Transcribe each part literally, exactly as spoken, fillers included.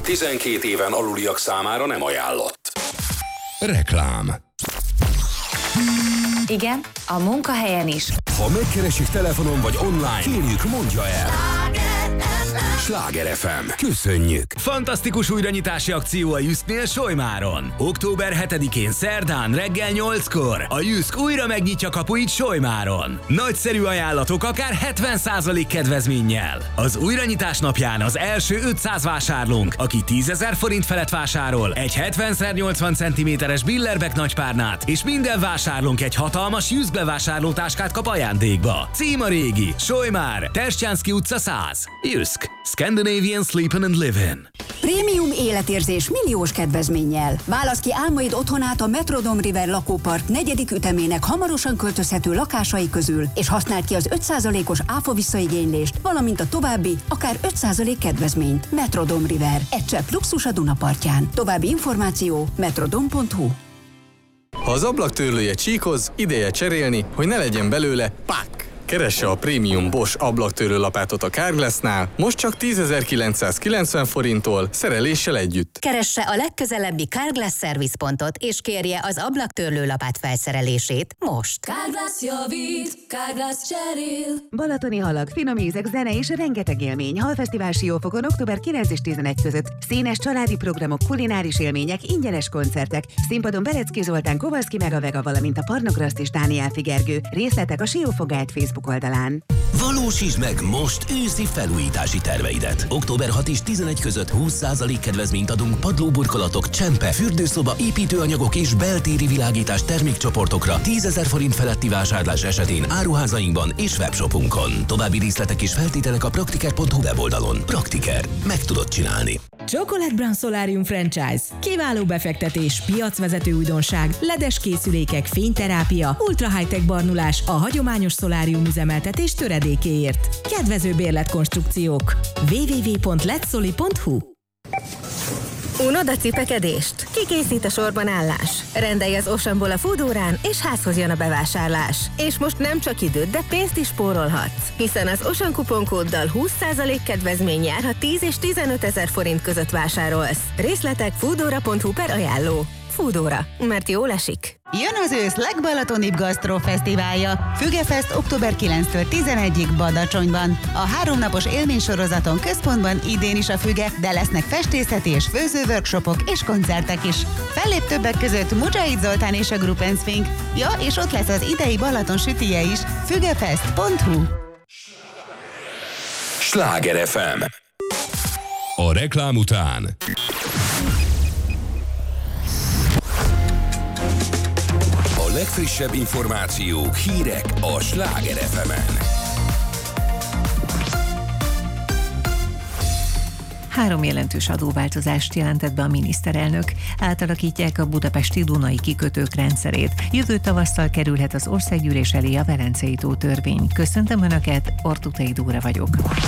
tizenkét éven aluliak számára nem ajánlott. Reklám. Igen, a munkahelyen is. Ha megkeresik telefonon vagy online, kérjük, mondja el. Sláger ef em. Köszönjük! Fantasztikus újranyitási akció a Jysknél Solymáron. október hetedikén szerdán reggel nyolckor a Jysk újra megnyitja kapuit Solymáron. Nagyszerű ajánlatok akár hetven százalék kedvezménnyel. Az újranyitás napján az első ötszáz vásárlónk, aki tízezer forint felett vásárol, egy hetven szer nyolcvan centiméteres Billerbeck nagypárnát, és minden vásárlónk egy hatalmas Jysk bevásárlótáskát kap ajándékba. Cím a régi, Solymár, Terstjánszky utca száz. Jysk. Scandinavian Sleepin' and Livin'. Prémium életérzés milliós kedvezménnyel. Válasz ki álmaid otthonát a Metrodome River lakópark negyedik ütemének hamarosan költözhető lakásai közül, és használd ki az öt százalékos áfa visszaigénylést, valamint a további, akár öt százalék kedvezményt. Metrodome River. Egy csepp luxus a Dunapartján. További információ metrodome pont hu. Ha az ablaktörlője csíkoz, ideje cserélni, hogy ne legyen belőle pák! Keresse a prémium Bosch ablaktörlő lapátot a Carglassnál, most csak tízezer-kilencszázkilencven forinttól, szereléssel együtt. Keresse a legközelebbi Carglass szervizpontot, és kérje az ablaktörlő lapát felszerelését most. Carglass javít, Carglass cserél. Balatoni halak, finom ízek, zene és rengeteg élmény. Halfesztivál Siófokon október kilenc és tizenegy között. Színes családi programok, kulináris élmények, ingyenes koncertek. Színpadon Belecki Zoltán, Kovalszki Mega Vega, valamint a Parnograszt és Dániel Figergő. Részletek a Siófok Guide Facebook oldalán. Valósítsd meg most őszi felújítási terveidet. október hatodika és tizenegy között húsz százalék kedvezményt adunk padlóburkolatok, csempe, fürdőszoba, építőanyagok és beltéri világítás termékcsoportokra tízezer forint feletti vásárlás esetén áruházainkban és webshopunkon. További részletek és feltételek a praktiker pont hu weboldalon. Praktiker. Meg tudod csinálni. Chocolate Brown Solarium Franchise. Kiváló befektetés, piacvezető újdonság, ledes készülékek, fényterápia, ultra high-tech barnulás a hagyományos szolárium üzemeltetés töredékéért. Kedvező bérletkonstrukciók. double-u double-u double-u pont letsoli pont hu. Unod a cipekedést? Kikészít a sorban állás? Rendelj az Oceanból a Foodórán, és házhoz jön a bevásárlás. És most nem csak időt, de pénzt is spórolhatsz. Hiszen az Ocean kuponkóddal húsz százalék kedvezmény jár, ha tíz és tizenöt ezer forint között vásárolsz. Részletek foodora pont hu per ajánló. Foodóra, mert jól esik. Jön az ősz legbalatonibb gasztrofesztiválja. Fügefest október kilencedikétől tizenegyedikéig Badacsonyban. A háromnapos élménysorozaton központban idén is a Füge, de lesznek festészeti és főző workshopok és koncertek is. Fellép többek között Mujahid Zoltán és a Gruppenszfink. Ja, és ott lesz az idei Balaton sütije is. fügefest pont hu. Sláger ef em. A reklám után a legfrissebb információk, hírek a Sláger ef emen. Három jelentős adóváltozást jelentett be a miniszterelnök. Átalakítják a budapesti Dunai kikötők rendszerét. Jövő tavasszal kerülhet az országgyűlés elé a Velencei tó törvény. Köszöntöm Önöket, Ortutai Dóra vagyok.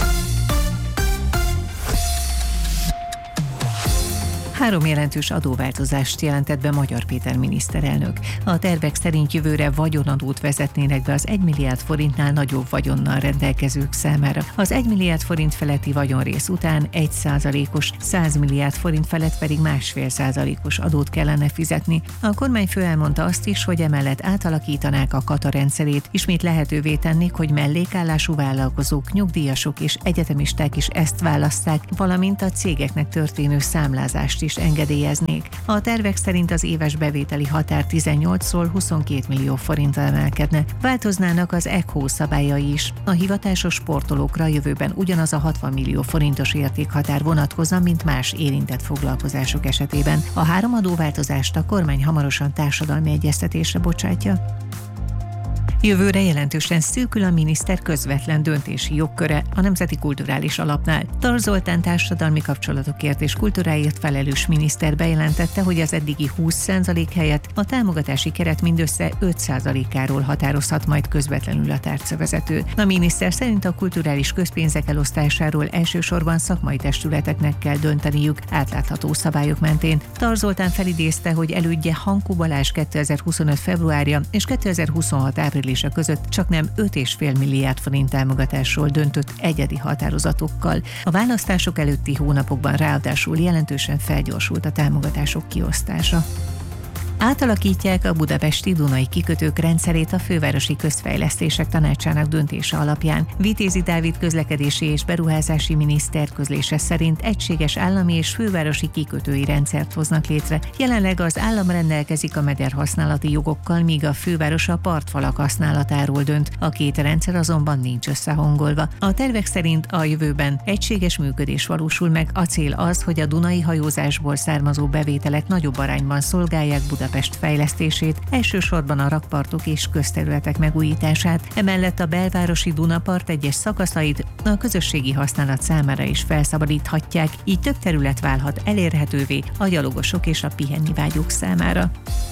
Három jelentős adóváltozást jelentett be Magyar Péter miniszterelnök. A tervek szerint jövőre vagyonadót vezetnének be az egy milliárd forintnál nagyobb vagyonnal rendelkezők számára. Az egy milliárd forint feletti vagyonrész után egy százalékos, száz milliárd forint felett pedig másfél százalékos adót kellene fizetni. A kormányfő elmondta azt is, hogy emellett átalakítanák a kata rendszerét, ismét lehetővé tennék, hogy mellékállású vállalkozók, nyugdíjasok és egyetemisták is ezt válasszák, valamint a cégeknek történő számlázást is engedélyeznék. A tervek szerint az éves bevételi határ tizennyolcról huszonkét millió forintra emelkedne. Változnának az e cé o szabályai is. A hivatásos sportolókra jövőben ugyanaz a hatvan millió forintos értékhatár vonatkozna, mint más érintett foglalkozások esetében. A három adóváltozást a kormány hamarosan társadalmi egyeztetésre bocsátja. Jövőre jelentősen szűkül a miniszter közvetlen döntési jogköre a Nemzeti Kulturális Alapnál. Tarts Zoltán társadalmi kapcsolatokért és kultúráért felelős miniszter bejelentette, hogy az eddigi húsz százalék helyett a támogatási keret mindössze öt százalékáról határozhat majd közvetlenül a tárcavezető. A miniszter szerint a kulturális közpénzek elosztásáról elsősorban szakmai testületeknek kell dönteniük átlátható szabályok mentén. Tarts Zoltán felidézte, hogy elődje Hankó Balázs kétezer-huszonöt februárja és kétezer-huszonhat április áprilisa között csaknem öt egész öt milliárd forint támogatásról döntött egyedi határozatokkal. A választások előtti hónapokban ráadásul jelentősen felgyorsult a támogatások kiosztása. Átalakítják a budapesti Dunai kikötők rendszerét a Fővárosi Közfejlesztések Tanácsának döntése alapján. Vitézi Dávid közlekedési és beruházási miniszter közlése szerint egységes állami és fővárosi kikötői rendszert hoznak létre. Jelenleg az állam rendelkezik a meder használati jogokkal, míg a főváros a partfalak használatáról dönt. A két rendszer azonban nincs összehangolva. A tervek szerint a jövőben egységes működés valósul meg, a cél az, hogy a dunai hajózásból származó bevételek nagyobb arányban szolgálják Budapest Budapest fejlesztését, elsősorban a rakpartok és közterületek megújítását, emellett a belvárosi Dunapart egyes szakaszait a közösségi használat számára is felszabadíthatják, így több terület válhat elérhetővé a gyalogosok és a pihenni vágyók számára.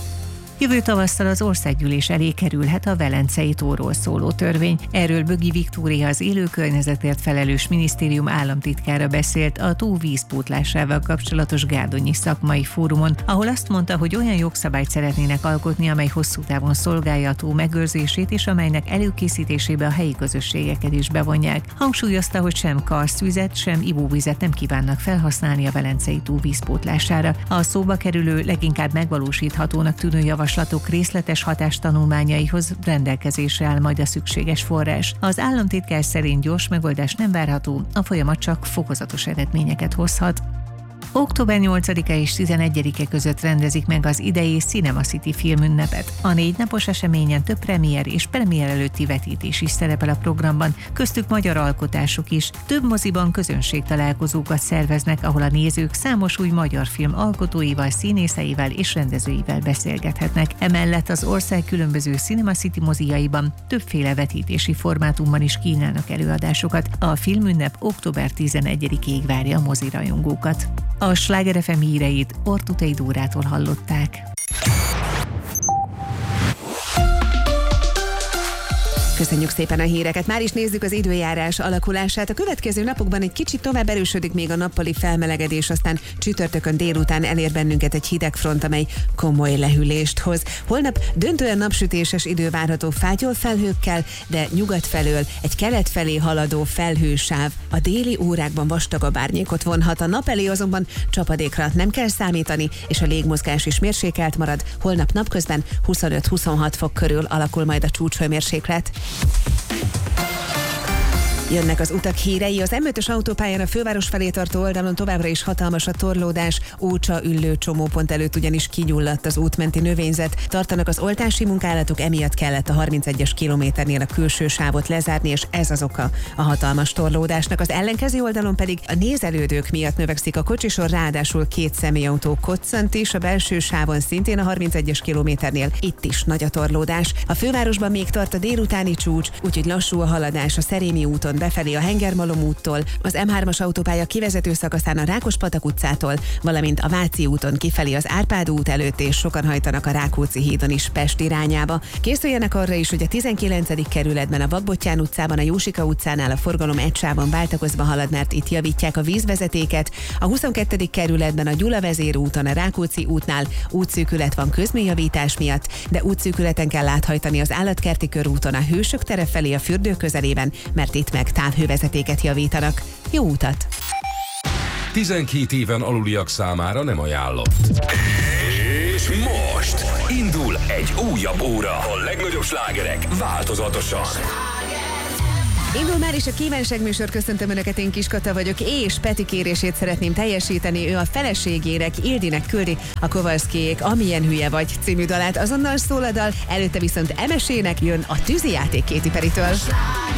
Jövő tavasszal az országgyűlés elé kerülhet a Velencei tóról szóló törvény. Erről Bögi Viktória, az élőkörnyezetért felelős minisztérium államtitkára beszélt a tó vízpótlásával kapcsolatos gárdonyi szakmai fórumon, ahol azt mondta, hogy olyan jogszabályt szeretnének alkotni, amely hosszú távon szolgálja a tó megőrzését, és amelynek előkészítésébe a helyi közösségeket is bevonják. Hangsúlyozta, hogy sem karsztvizet, sem ivóvizet nem kívánnak felhasználni a Velencei tó vízpótlására. A szóba kerülő, leginkább megvalósíthatónak tűnő javaslat javaslatok részletes hatástanulmányaihoz rendelkezésre áll majd a szükséges forrás. Az államtitkár szerint gyors megoldás nem várható, a folyamat csak fokozatos eredményeket hozhat. október nyolcadika és tizenegyedike között rendezik meg az idei Cinema City filmünnepet. A négy napos eseményen több premier és premier előtti vetítés is szerepel a programban, köztük magyar alkotások is. Több moziban közönségtalálkozókat szerveznek, ahol a nézők számos új magyar film alkotóival, színészeivel és rendezőivel beszélgethetnek. Emellett az ország különböző Cinema City mozijaiban többféle vetítési formátumban is kínálnak előadásokat. A filmünnep október tizenegyedikéig várja a mozirajongókat. A Sláger ef em híreit Ortutei Dórától hallották. Köszönjük szépen a híreket. Már is nézzük az időjárás alakulását. A következő napokban egy kicsit tovább erősödik még a nappali felmelegedés, aztán csütörtökön délután elér bennünket egy hideg front, amely komoly lehűlést hoz. Holnap döntően napsütéses idő várható fátyol felhőkkel, de nyugat felől egy kelet felé haladó felhősáv a déli órákban vastagabb árnyékot vonhat. A nap elé azonban csapadékra nem kell számítani, és a légmozgás is mérsékelt marad. Holnap napközben huszonöt-huszonhat fok körül alakul majd a csúcshőmérséklet. Jönnek az utak hírei. Az em ötös autópályán a főváros felé tartó oldalon továbbra is hatalmas a torlódás. Ócsa Üllő csomópont előtt ugyanis kigyulladt az útmenti növényzet. Tartanak az oltási munkálatok, emiatt kellett a harmincegyes kilométernél a külső sávot lezárni, és ez az oka a hatalmas torlódásnak. Az ellenkező oldalon pedig a nézelődők miatt növekszik a kocsisor, ráadásul két személyautó koccant is a belső sávon, szintén a harmincegyes kilométernél. Itt is nagy a torlódás. A fővárosban még tart a délutáni csúcs, úgyhogy lassú a haladás a Szerémi úton befelé a Hengermalom úttól, az em hármas autópálya kivezető szakaszán a Rákospatak utcától, valamint a Váci úton kifelé az Árpád út előtt, és sokan hajtanak a Rákóczi hídon is Pest irányába. Készüljenek arra is, hogy a tizenkilencedik kerületben a Vakbottyán utcában, a Jósika utcánál a forgalom egy sávon váltakozva halad, mert itt javítják a vízvezetéket. A huszonkettő kerületben a Gyula vezér úton, a Rákóczi útnál útszűkület van közműjavítás miatt, de útszűkületen kell áthajtani az Állatkerti körúton a Hősök tere felé a fürdő közelében, mert itt meg távhővezetéket javítanak. Jó utat! tizenkét éven aluliak számára nem ajánlott. És most indul egy újabb óra. A legnagyobb slágerek változatosan. Indul már is a kívánság műsor, köszöntöm Önöket, én Kiskata vagyok, és Peti kérését szeretném teljesíteni. Ő a feleségének, Ildinek küldi a Kovalszkijék Amilyen hülye vagy című dalát. Azonnal szól a dal, előtte viszont Emesének jön a tűzijáték Katy Perrytől.